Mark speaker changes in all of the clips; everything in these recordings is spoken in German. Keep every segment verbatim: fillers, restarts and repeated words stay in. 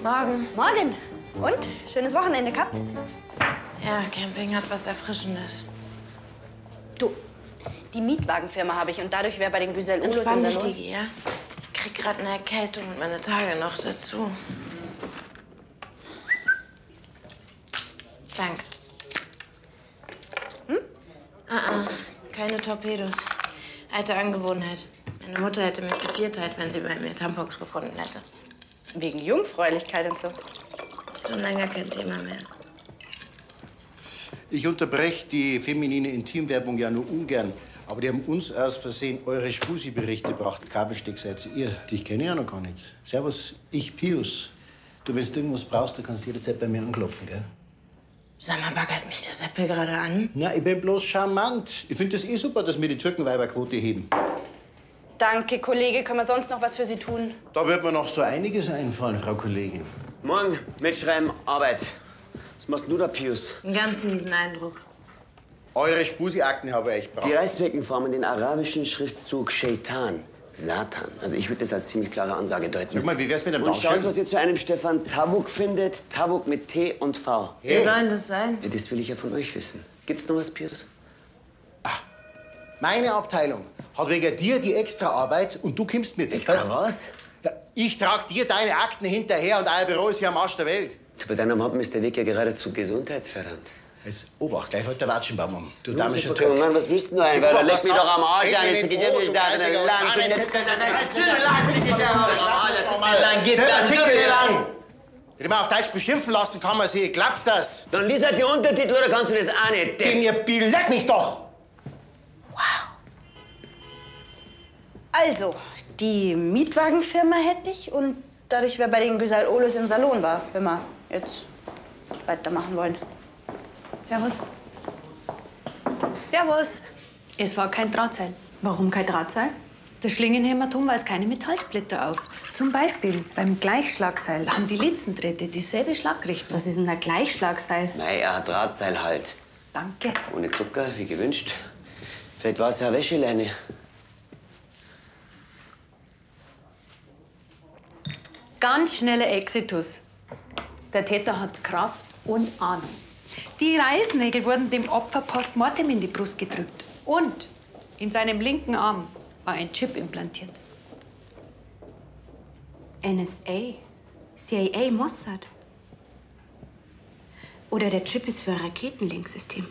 Speaker 1: Morgen.
Speaker 2: Morgen. Und? Schönes Wochenende gehabt?
Speaker 1: Ja, Camping hat was Erfrischendes.
Speaker 2: Du, die Mietwagenfirma habe ich und dadurch wäre bei den Güsel Ulos im
Speaker 1: Entspann dich,
Speaker 2: Salon...
Speaker 1: Digi, ja? Ich krieg gerade eine Erkältung und meine Tage noch dazu. Danke.
Speaker 2: Hm?
Speaker 1: Ah, ah, keine Torpedos. Alte Angewohnheit. Meine Mutter hätte mich gevierteilt, wenn sie bei mir Tampons gefunden hätte.
Speaker 2: Wegen Jungfräulichkeit und so.
Speaker 1: Ist schon länger kein Thema mehr.
Speaker 3: Ich unterbreche die feminine Intimwerbung ja nur ungern. Aber die haben uns aus Versehen eure Spusi-Berichte gebracht. Kabelsteg seid ihr. Dich kenne ich ja noch gar nicht. Servus, ich Pius. Du, wenn du irgendwas brauchst, dann kannst du jederzeit bei mir anklopfen, gell?
Speaker 1: Sag mal, baggert mich der Seppel gerade an?
Speaker 3: Na, ich bin bloß charmant. Ich finde das eh super, dass wir die Türkenweiberquote heben.
Speaker 2: Danke, Kollege. Können wir sonst noch was für Sie tun?
Speaker 3: Da wird mir noch so einiges einfallen, Frau Kollegin.
Speaker 4: Morgen, mitschreiben, Arbeit. Was machst du da, Pius?
Speaker 1: Einen ganz miesen Eindruck.
Speaker 3: Eure Spusi-Akten habe ich
Speaker 4: Die
Speaker 3: braucht.
Speaker 4: Reisbecken formen den arabischen Schriftzug Shaitan, Satan. Also ich würde das als ziemlich klare Ansage deuten.
Speaker 3: Sag mal, wie wär's mit dem
Speaker 4: Und schaut,
Speaker 3: Dankeschön?
Speaker 4: was ihr zu einem Stefan Tawuk findet. Tawuk mit T und V.
Speaker 1: Wie soll denn das sein?
Speaker 4: Ja, das will ich ja von euch wissen. Gibt's noch was, Pius?
Speaker 3: Meine Abteilung hat wegen dir die Extraarbeit und du kommst mit.
Speaker 4: Extra was?
Speaker 3: Ja, ich trage dir deine Akten hinterher und euer Büro ist hier am Arsch der Welt.
Speaker 4: Du, bei deinem Haupt ist der Weg ja geradezu gesundheitsfördernd.
Speaker 3: Jetzt Obacht, gleich fällt der Watschenbaum um. Du
Speaker 4: Ja,
Speaker 3: damischer
Speaker 4: super,
Speaker 3: Türk.
Speaker 4: Mann, was willst denn du
Speaker 3: Jetzt
Speaker 4: ein?
Speaker 3: gib mal
Speaker 4: Leck
Speaker 3: was
Speaker 4: mich doch am Arsch
Speaker 3: Satz.
Speaker 4: an.
Speaker 3: Leg
Speaker 4: Jetzt
Speaker 3: mir
Speaker 4: geht
Speaker 3: den
Speaker 4: ja
Speaker 3: Po,
Speaker 4: nicht
Speaker 3: du
Speaker 4: da.
Speaker 3: Geißiger,
Speaker 4: Lang,
Speaker 3: was
Speaker 4: du
Speaker 3: gar nicht.
Speaker 4: Lang,
Speaker 3: Selber sick lang. Wenn ich mal auf Deutsch beschimpfen lassen kann man sie. Glaubst das?
Speaker 4: Dann lies halt die Untertitel oder kannst du das auch nicht?
Speaker 3: Den ihr Bill, leck mich doch!
Speaker 2: Also, die Mietwagenfirma hätte ich und dadurch wäre bei den Güsel Ulos im Salon war, wenn wir jetzt weitermachen wollen.
Speaker 5: Servus. Servus. Es war kein Drahtseil.
Speaker 2: Warum kein Drahtseil?
Speaker 5: Das Schlingenhämatom weist keine Metallsplitter auf. Zum Beispiel beim Gleichschlagseil haben die Litzendrähte dieselbe Schlagrichtung.
Speaker 2: Was ist denn ein Gleichschlagseil?
Speaker 4: Mei, er hat Drahtseil halt.
Speaker 5: Danke.
Speaker 4: Ohne Zucker, wie gewünscht. Vielleicht war es ja eine Wäscheleine.
Speaker 5: Ganz schneller Exitus. Der Täter hat Kraft und Ahnung. Die Reißnägel wurden dem Opfer postmortem in die Brust gedrückt. Und in seinem linken Arm war ein Chip implantiert.
Speaker 6: N S A, C I A, Mossad. Oder der Chip ist für ein Raketenlenksystem.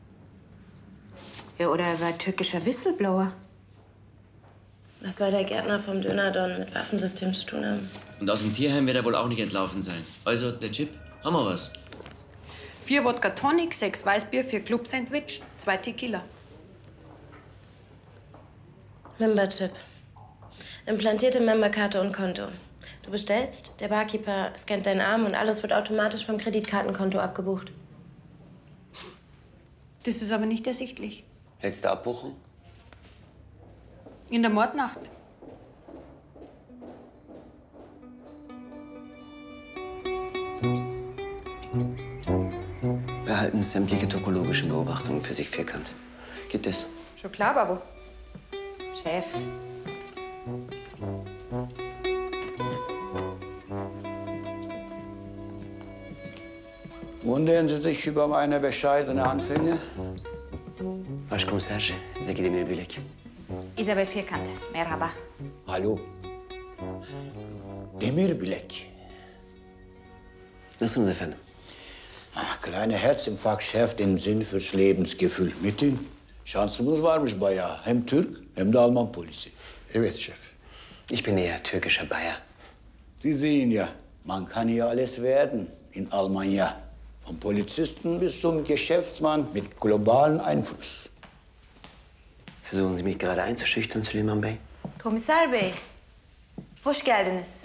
Speaker 6: Ja, oder er war türkischer Whistleblower.
Speaker 1: Was soll der Gärtner vom Dönerdon mit Waffensystem zu tun haben?
Speaker 7: Und aus dem Tierheim wird er wohl auch nicht entlaufen sein. Also, der Chip, haben wir was.
Speaker 5: Vier Wodka Tonic, sechs Weißbier, vier Club-Sandwich, zwei Tequila.
Speaker 1: Memberchip. Implantierte Memberkarte und Konto. Du bestellst, der Barkeeper scannt deinen Arm und alles wird automatisch vom Kreditkartenkonto abgebucht.
Speaker 5: Das ist aber nicht ersichtlich.
Speaker 4: Letzte Abbuchung?
Speaker 5: In der Mordnacht.
Speaker 4: Behalten sämtliche tokologische Beobachtungen für sich vierkant. Geht das?
Speaker 2: Schon klar, Babo. Chef.
Speaker 8: Wundern Sie sich über meine bescheidenen Anfänge?
Speaker 4: Başkomiser Zeki Demirbilek.
Speaker 2: Isabel Vierkant. Merhaba.
Speaker 8: Hallo. Demirbilek.
Speaker 4: Nasılsınız efendim?
Speaker 8: Ah, kleiner Herzinfarkt schärft den Sinn fürs Lebensgefühl. Metin, şansımız varmış bayağı. Hem Türk hem de Alman polisi.
Speaker 3: Evet Chef.
Speaker 4: Ich bin eher türkischer Bayer.
Speaker 8: Sie sehen ja, man kann hier alles werden in Almanya. Vom Polizisten bis zum Geschäftsmann mit globalem Einfluss.
Speaker 4: Versuchen Sie mich gerade einzuschüchtern, Süleyman Bey?
Speaker 6: Komiser Bey, hoş geldiniz.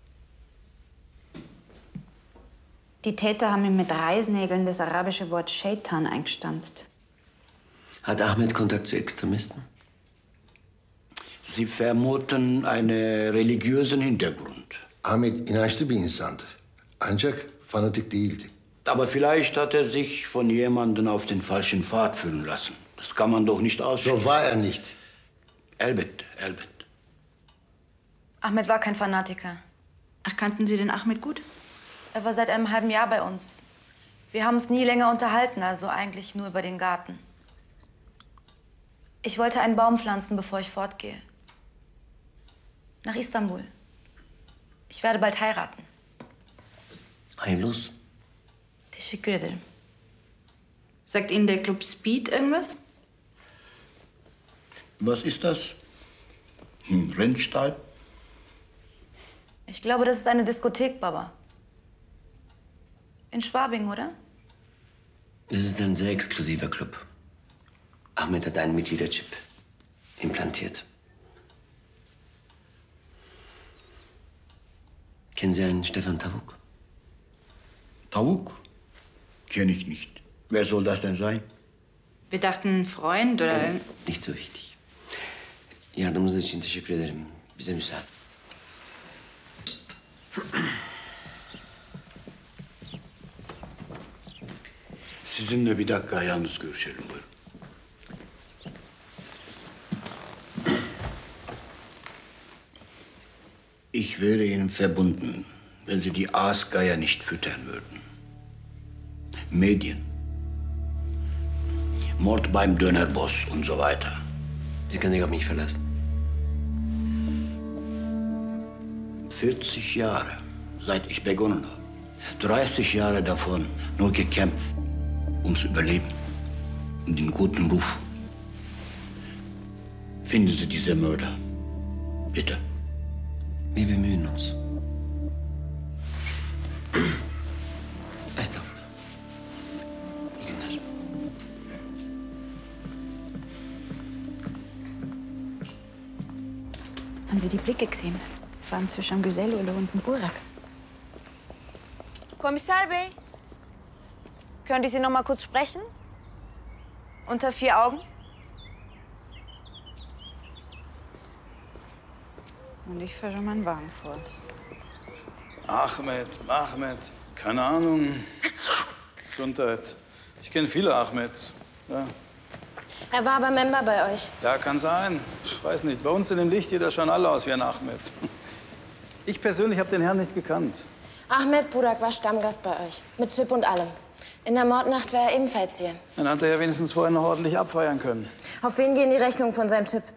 Speaker 2: Die Täter haben ihm mit Reißnägeln das arabische Wort Shaitan eingestanzt.
Speaker 4: Hat Ahmed Kontakt zu Extremisten?
Speaker 8: Sie vermuten einen religiösen Hintergrund.
Speaker 3: Ahmet inançlı bir insandı. Ancak fanatik değildi.
Speaker 8: Aber vielleicht hat er sich von jemandem auf den falschen Pfad führen lassen. Das kann man doch nicht ausschließen.
Speaker 3: So war er nicht.
Speaker 8: Elbette, elbette.
Speaker 6: Ahmed war kein Fanatiker.
Speaker 2: Ach, kannten Sie den Ahmed gut?
Speaker 9: Er war seit einem halben Jahr bei uns. Wir haben uns nie länger unterhalten, also eigentlich nur über den Garten. Ich wollte einen Baum pflanzen, bevor ich fortgehe. Nach Istanbul. Ich werde bald heiraten.
Speaker 4: Hayırlı olsun.
Speaker 9: Teşekkür ederim.
Speaker 2: Sagt Ihnen der Club Speed irgendwas?
Speaker 8: Was ist das? Ein Rennstall?
Speaker 9: Ich glaube, das ist eine Diskothek, Baba. In Schwabing, oder?
Speaker 4: Das ist ein sehr exklusiver Club. Ahmed hat einen Mitgliederchip implantiert. Kennen Sie einen Stefan Tavuk?
Speaker 8: Tavuk? Kenne ich nicht. Wer soll das denn sein?
Speaker 2: Wir dachten, ein Freund oder...
Speaker 4: Äh, nicht so wichtig. Yardımınız için teşekkür ederim. Bize müsaade.
Speaker 8: Sizinle bir dakika yalnız görüşelim. Buyurun. Ich wäre Ihnen verbunden, wenn Sie die Aasgeier nicht füttern würden. Medien, Mord beim Dönerboss und so weiter.
Speaker 4: Sie können sich auf mich verlassen.
Speaker 8: vierzig Jahre, seit ich begonnen habe. dreißig Jahre davon nur gekämpft, ums Überleben und den guten Ruf. Finden Sie diese Mörder, bitte.
Speaker 4: Wir bemühen uns. Estağfurullah. İyi günler.
Speaker 6: Haben Sie die Blicke gesehen? Vor allem zwischen Güzelloğlu und dem Burak.
Speaker 9: Kommissar Bey, können die Sie noch mal kurz sprechen? Unter vier Augen?
Speaker 6: Und ich fahre schon meinen Wagen vor.
Speaker 10: Ahmed, Ahmed, keine Ahnung. Gesundheit. Ich kenne viele Ahmeds. Ja.
Speaker 1: Er war aber Member bei euch.
Speaker 10: Ja, kann sein. Ich weiß nicht. Bei uns in dem Licht sieht er schon alle aus wie ein Ahmed. Ich persönlich habe den Herrn nicht gekannt.
Speaker 1: Ahmed Burak war Stammgast bei euch. Mit Chip und allem. In der Mordnacht war er ebenfalls hier.
Speaker 10: Dann hat er ja wenigstens vorher noch ordentlich abfeiern können.
Speaker 1: Auf wen gehen die Rechnungen von seinem Chip?